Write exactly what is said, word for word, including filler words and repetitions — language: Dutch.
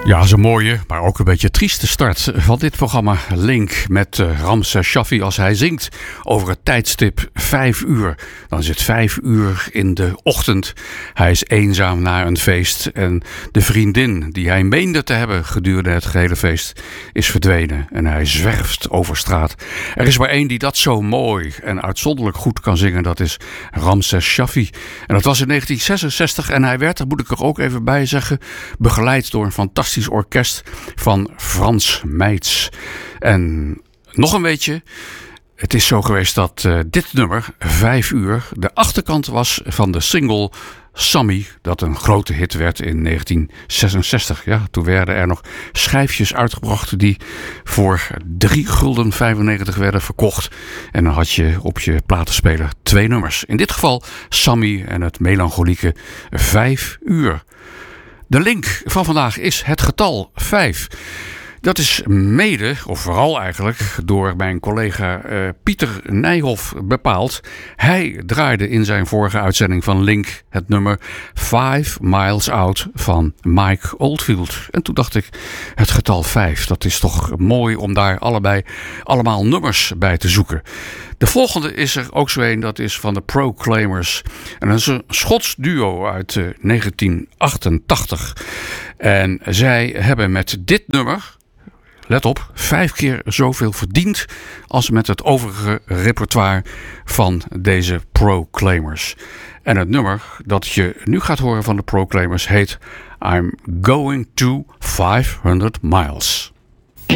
Ja, dat is een mooie, maar ook een beetje trieste start van dit programma Link met uh, Ramses Shaffi als hij zingt over het tijdstip vijf uur. Dan is het vijf uur in de ochtend. Hij is eenzaam na een feest en de vriendin die hij meende te hebben gedurende het gehele feest is verdwenen en hij zwerft over straat. Er is maar één die dat zo mooi en uitzonderlijk goed kan zingen, dat is Ramses Shaffi. En dat was in negentien zesenzestig en hij werd, daar moet ik er ook even bij zeggen, begeleid door een fantastisch orkest van Frans Meits. En nog een beetje, het is zo geweest dat uh, dit nummer, vijf uur, de achterkant was van de single Sammy, dat een grote hit werd in negentien zesenzestig. Ja, toen werden er nog schijfjes uitgebracht die voor drie gulden vijfennegentig werden verkocht. En dan had je op je platenspeler twee nummers. In dit geval Sammy en het melancholieke vijf uur. De link van vandaag is het getal vijf. Dat is mede, of vooral eigenlijk, door mijn collega uh, Pieter Nijhoff bepaald. Hij draaide in zijn vorige uitzending van Link het nummer Five Miles Out van Mike Oldfield. En toen dacht ik, het getal vijf, dat is toch mooi om daar allebei allemaal nummers bij te zoeken. De volgende is er ook zo een, dat is van de Proclaimers. En dat is een Schots duo uit uh, negentien achtentachtig. En zij hebben met dit nummer, let op, vijf keer zoveel verdiend als met het overige repertoire van deze Proclaimers. En het nummer dat je nu gaat horen van de Proclaimers heet I'm Going to five hundred miles.